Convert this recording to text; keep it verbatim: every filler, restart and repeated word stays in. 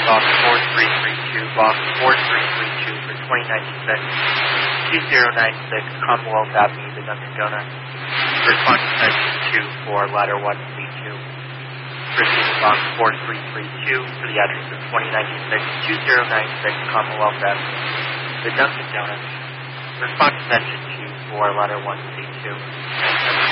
box four three three two, box four three three two for twenty ninety-six, two zero nine six Commonwealth Avenue, the Dunkin' Donuts. Response extension two for ladder one C two. Proceed to box four three three two for the address of twenty ninety-six, two zero nine six Commonwealth Avenue, the Dunkin' Donuts. Response extension two for ladder one C two.